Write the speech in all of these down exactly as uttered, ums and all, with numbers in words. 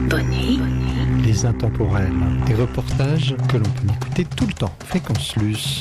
Bonnie. Les intemporels, des reportages que l'on peut écouter tout le temps. Fréquence Luce.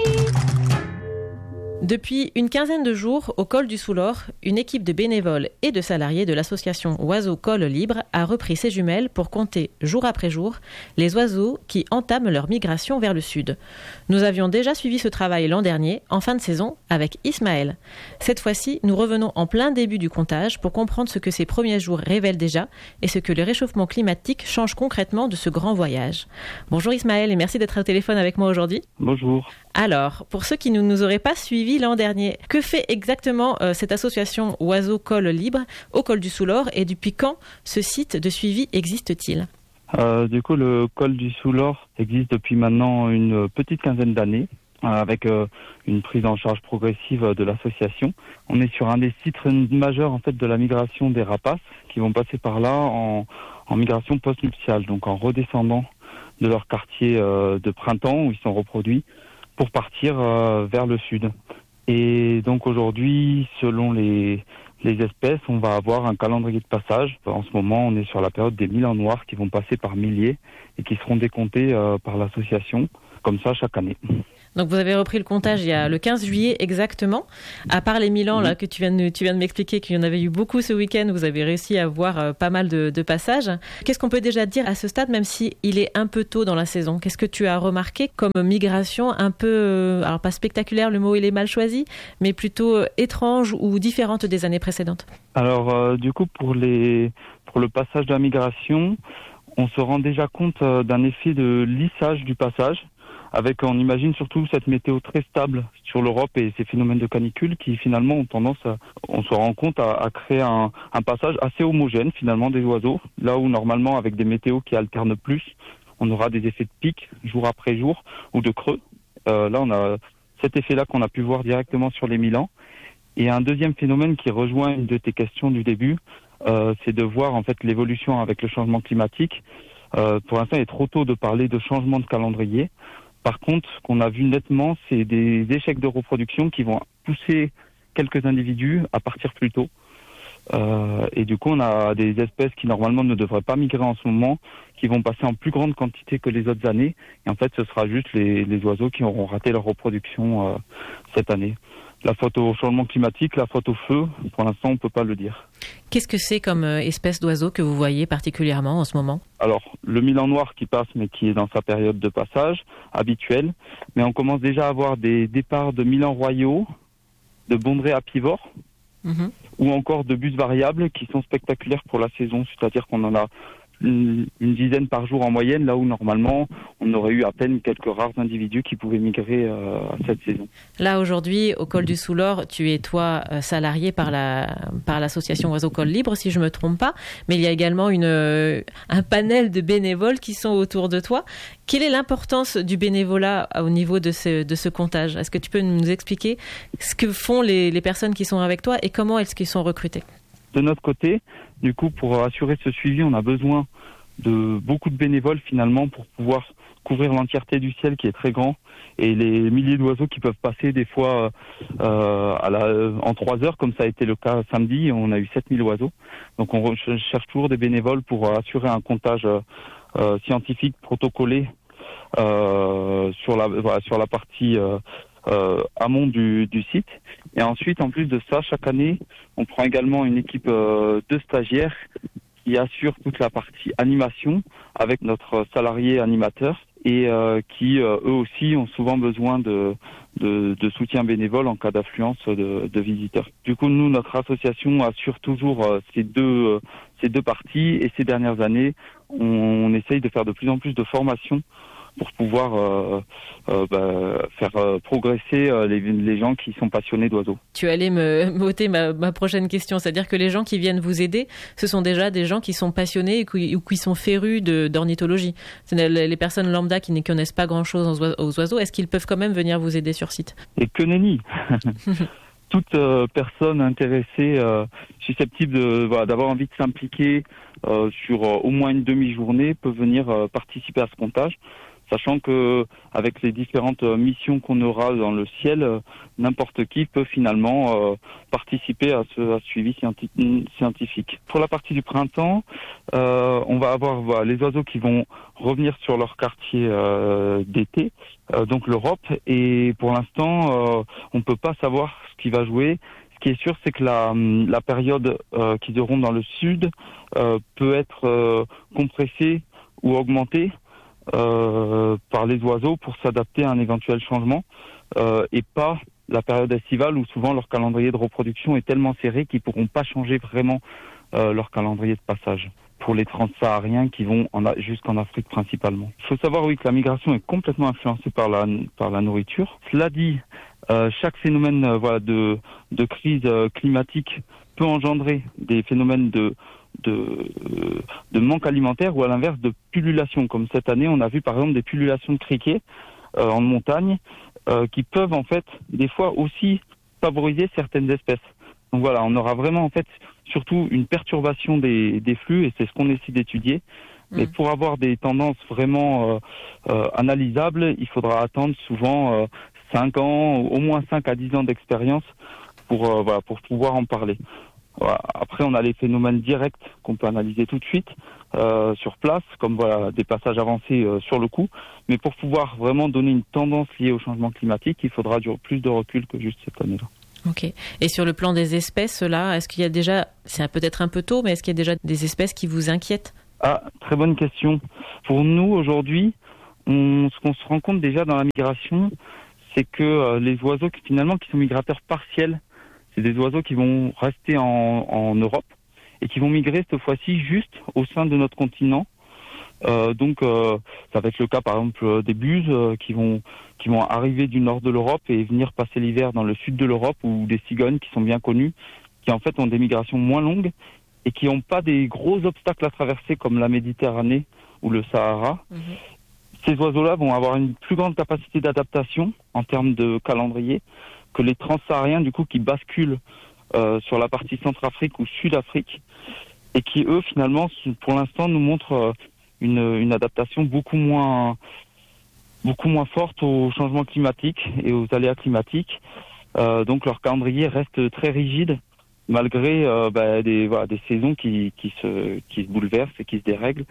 Depuis une quinzaine de jours, au col du Soulor, une équipe de bénévoles et de salariés de l'association Oiseaux Col Libre a repris ses jumelles pour compter jour après jour les oiseaux qui entament leur migration vers le sud. Nous avions déjà suivi ce travail l'an dernier, en fin de saison, avec Ismaël. Cette fois-ci, nous revenons en plein début du comptage pour comprendre ce que ces premiers jours révèlent déjà et ce que le réchauffement climatique change concrètement de ce grand voyage. Bonjour Ismaël et merci d'être au téléphone avec moi aujourd'hui. Bonjour. Alors, pour ceux qui ne nous auraient pas suivis l'an dernier, que fait exactement euh, cette association Oiseaux Col Libre au col du Soulor et depuis quand ce site de suivi existe-t-il ? euh, Du coup, le col du Soulor existe depuis maintenant une petite quinzaine d'années euh, avec euh, une prise en charge progressive de l'association. On est sur un des sites majeurs en fait de la migration des rapaces qui vont passer par là en, en migration post-nuptiale, donc en redescendant de leur quartier euh, de printemps où ils sont reproduits pour partir euh, vers le sud. Et donc aujourd'hui, selon les, les espèces, on va avoir un calendrier de passage. En ce moment, on est sur la période des milans noirs qui vont passer par milliers et qui seront décomptés euh, par l'association, comme ça chaque année. Donc vous avez repris le comptage il y a le quinze juillet exactement. À part les Milans là que tu viens de tu viens de m'expliquer qu'il y en avait eu beaucoup ce week-end, vous avez réussi à voir euh, pas mal de, de passages. Qu'est-ce qu'on peut déjà dire à ce stade, même si il est un peu tôt dans la saison ? Qu'est-ce que tu as remarqué comme migration un peu, euh, alors pas spectaculaire, le mot il est mal choisi, mais plutôt euh, étrange ou différente des années précédentes ? Alors euh, du coup pour les pour le passage de la migration, on se rend déjà compte euh, d'un effet de lissage du passage. Avec, on imagine surtout cette météo très stable sur l'Europe et ces phénomènes de canicule qui finalement ont tendance, à, on se rend compte, à, à créer un, un passage assez homogène finalement des oiseaux. Là où normalement avec des météos qui alternent plus, on aura des effets de pic jour après jour ou de creux. Euh, là on a cet effet-là qu'on a pu voir directement sur les Milans. Et un deuxième phénomène qui rejoint une de tes questions du début, euh, c'est de voir en fait l'évolution avec le changement climatique. Euh, pour l'instant il est trop tôt de parler de changement de calendrier. Par contre, ce qu'on a vu nettement, c'est des échecs de reproduction qui vont pousser quelques individus à partir plus tôt. Euh, et du coup, on a des espèces qui normalement ne devraient pas migrer en ce moment, qui vont passer en plus grande quantité que les autres années. Et en fait, ce sera juste les, les oiseaux qui auront raté leur reproduction euh, cette année. La faute au changement climatique, la faute au feu, pour l'instant, on ne peut pas le dire. Qu'est-ce que c'est comme euh, espèce d'oiseau que vous voyez particulièrement en ce moment ? Alors, le milan noir qui passe, mais qui est dans sa période de passage habituelle. Mais on commence déjà à avoir des départs de milans royaux, de bondrées apivores, mmh. ou encore de bus variables qui sont spectaculaires pour la saison. C'est-à-dire qu'on en a une, une dizaine par jour en moyenne, là où normalement on aurait eu à peine quelques rares individus qui pouvaient migrer euh, à cette saison. Là aujourd'hui, au col du Soulor, tu es toi salarié par la par l'association Oiseaux Col Libre, si je me trompe pas, mais il y a également une un panel de bénévoles qui sont autour de toi. Quelle est l'importance du bénévolat au niveau de ce de ce comptage ? Est-ce que tu peux nous expliquer ce que font les les personnes qui sont avec toi et comment est-ce qu'ils sont recrutés ? De notre côté, du coup, pour assurer ce suivi, on a besoin de beaucoup de bénévoles finalement pour pouvoir couvrir l'entièreté du ciel qui est très grand et les milliers d'oiseaux qui peuvent passer des fois euh, à la, en trois heures, comme ça a été le cas samedi, on a eu sept mille oiseaux. Donc on cherche toujours des bénévoles pour assurer un comptage euh, scientifique protocolé euh, sur la voilà, sur la partie euh, Euh, amont du, du site. Et ensuite, en plus de ça, chaque année, on prend également une équipe euh, de stagiaires qui assure toute la partie animation avec notre salarié animateur et euh, qui, euh, eux aussi, ont souvent besoin de, de, de soutien bénévole en cas d'affluence de, de visiteurs. Du coup, nous, notre association assure toujours euh, ces deux, euh, ces deux parties et ces dernières années, on, on essaye de faire de plus en plus de formations pour pouvoir euh, euh, bah, faire euh, progresser euh, les, les gens qui sont passionnés d'oiseaux. Tu allais me m'ôter ma, ma prochaine question, c'est-à-dire que les gens qui viennent vous aider, ce sont déjà des gens qui sont passionnés et qui, ou qui sont férus de, d'ornithologie. C'est les personnes lambda qui ne connaissent pas grand-chose aux oiseaux, est-ce qu'ils peuvent quand même venir vous aider sur site ? Et que nenni Toute euh, personne intéressée, euh, susceptible de, voilà, d'avoir envie de s'impliquer euh, sur euh, au moins une demi-journée peut venir euh, participer à ce comptage. sachant que avec les différentes missions qu'on aura dans le ciel, n'importe qui peut finalement euh, participer à ce, à ce suivi scientifique. Pour la partie du printemps, euh, on va avoir voilà, les oiseaux qui vont revenir sur leur quartier euh, d'été, euh, donc l'Europe, et pour l'instant, euh, on ne peut pas savoir ce qui va jouer. Ce qui est sûr, c'est que la, la période euh, qu'ils auront dans le sud euh, peut être euh, compressée ou augmentée euh, par les oiseaux pour s'adapter à un éventuel changement, euh, et pas la période estivale où souvent leur calendrier de reproduction est tellement serré qu'ils ne pourront pas changer vraiment euh, leur calendrier de passage. Pour les transsahariens qui vont en a, jusqu'en Afrique principalement. Il faut savoir oui que la migration est complètement influencée par la par la nourriture. Cela dit, euh, chaque phénomène euh, voilà de de crise euh, climatique peut engendrer des phénomènes de de euh, de manque alimentaire ou à l'inverse de pullulation. Comme cette année, on a vu par exemple des pullulations de criquets euh, en montagne euh, qui peuvent en fait des fois aussi favoriser certaines espèces. Donc voilà, on aura vraiment en fait surtout une perturbation des, des flux et c'est ce qu'on essaie d'étudier. Mmh. Mais pour avoir des tendances vraiment euh, euh, analysables, il faudra attendre souvent euh, cinq ans, au moins cinq à dix ans d'expérience pour, euh, voilà, pour pouvoir en parler. Voilà. Après, on a les phénomènes directs qu'on peut analyser tout de suite euh, sur place, comme voilà des passages avancés euh, sur le coup. Mais pour pouvoir vraiment donner une tendance liée au changement climatique, il faudra du, plus de recul que juste cette année-là. Ok. Et sur le plan des espèces, là, est-ce qu'il y a déjà, c'est peut-être un peu tôt, mais est-ce qu'il y a déjà des espèces qui vous inquiètent ? Ah, très bonne question. Pour nous, aujourd'hui, on, ce qu'on se rend compte déjà dans la migration, c'est que euh, les oiseaux qui, finalement, qui sont migrateurs partiels, c'est des oiseaux qui vont rester en, en Europe et qui vont migrer cette fois-ci juste au sein de notre continent. Euh, donc, euh, ça va être le cas, par exemple, des buses euh, qui vont qui vont arriver du nord de l'Europe et venir passer l'hiver dans le sud de l'Europe, ou des cigognes qui sont bien connues, qui en fait ont des migrations moins longues et qui n'ont pas des gros obstacles à traverser comme la Méditerranée ou le Sahara. Mmh. Ces oiseaux-là vont avoir une plus grande capacité d'adaptation en termes de calendrier que les transsahariens, du coup, qui basculent euh, sur la partie Centrafrique ou Sud-Afrique et qui, eux, finalement, pour l'instant, nous montrent euh, une, une adaptation beaucoup moins... beaucoup moins forte au changement climatique et aux aléas climatiques. Euh, donc leur calendrier reste très rigide malgré euh, bah, des, voilà, des saisons qui, qui, se, qui se bouleversent et qui se dérèglent.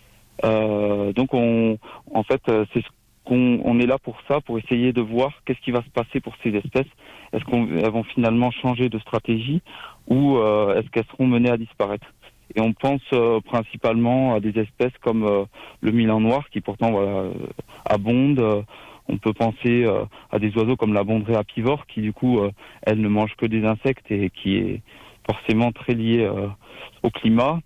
Euh, donc on, en fait, c'est ce qu'on on est là pour ça, pour essayer de voir qu'est-ce qui va se passer pour ces espèces. Est-ce qu'elles vont finalement changer de stratégie ou euh, est-ce qu'elles seront menées à disparaître ? Et on pense euh, principalement à des espèces comme euh, le milan noir qui pourtant voilà, euh, abonde. Euh, on peut penser euh, à des oiseaux comme la bondrée apivore qui du coup, euh, elle ne mange que des insectes et qui est forcément très liée euh, au climat.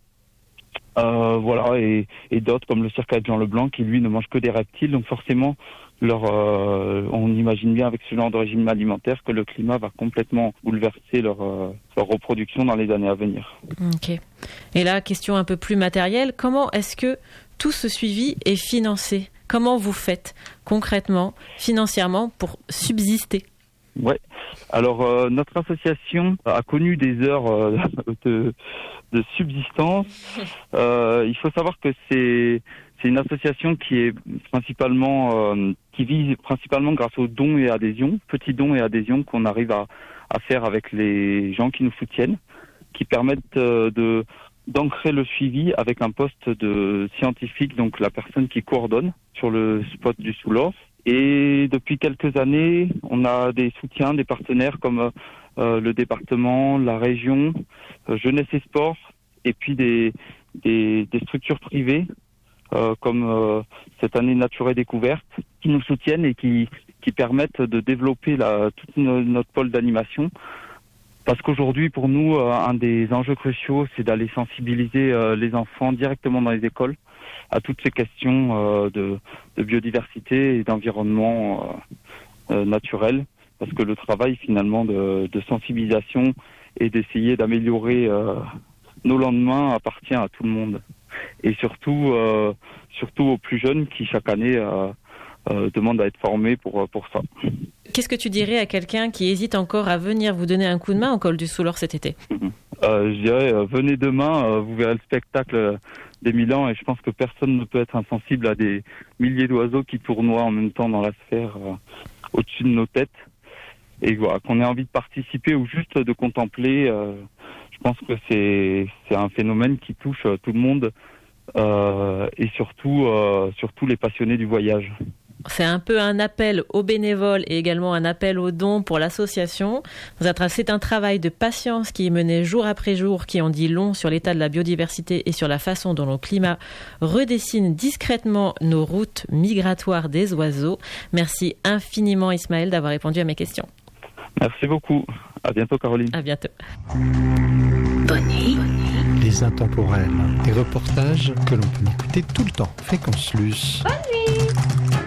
Euh, voilà, et, et d'autres comme le circaille de Jean Leblanc qui lui ne mange que des reptiles. Donc forcément, leur, euh, on imagine bien avec ce genre de régime alimentaire que le climat va complètement bouleverser leur, euh, leur reproduction dans les années à venir. Ok. Et là, question un peu plus matérielle, comment est-ce que tout ce suivi est financé ? Comment vous faites concrètement, financièrement, pour subsister ? Ouais. Alors euh, notre association a connu des heures euh, de, de subsistance. Euh, il faut savoir que c'est c'est une association qui est principalement euh, qui vise principalement grâce aux dons et adhésions, petits dons et adhésions qu'on arrive à à faire avec les gens qui nous soutiennent, qui permettent euh, de d'ancrer le suivi avec un poste de scientifique, donc la personne qui coordonne sur le spot du Soulor. Et depuis quelques années, on a des soutiens, des partenaires comme euh, le département, la région, euh, Jeunesse et Sport, et puis des, des, des structures privées euh, comme euh, cette année Nature et Découverte, qui nous soutiennent et qui, qui permettent de développer la, toute no, notre pôle d'animation. Parce qu'aujourd'hui, pour nous, euh, un des enjeux cruciaux, c'est d'aller sensibiliser euh, les enfants directement dans les écoles à toutes ces questions euh, de, de biodiversité et d'environnement euh, euh, naturel. Parce que le travail, finalement, de, de sensibilisation et d'essayer d'améliorer euh, nos lendemains appartient à tout le monde. Et surtout, euh, surtout aux plus jeunes qui, chaque année, euh, euh, demandent à être formés pour, pour ça. Qu'est-ce que tu dirais à quelqu'un qui hésite encore à venir vous donner un coup de main au col du Soulor cet été ? euh, Je dirais, euh, venez demain, euh, vous verrez le spectacle des Milans et je pense que personne ne peut être insensible à des milliers d'oiseaux qui tournoient en même temps dans la sphère euh, au-dessus de nos têtes. Et voilà, qu'on ait envie de participer ou juste de contempler, euh, je pense que c'est, c'est un phénomène qui touche euh, tout le monde euh, et surtout, euh, surtout les passionnés du voyage. C'est un peu un appel aux bénévoles et également un appel aux dons pour l'association. C'est un travail de patience qui est mené jour après jour, qui en dit long sur l'état de la biodiversité et sur la façon dont le climat redessine discrètement nos routes migratoires des oiseaux. Merci infiniment Ismaël d'avoir répondu à mes questions. Merci beaucoup. À bientôt Caroline. À bientôt. Bonne nuit. Les intemporels, des reportages que l'on peut écouter tout le temps. Fréquence Luce. Bonne nuit.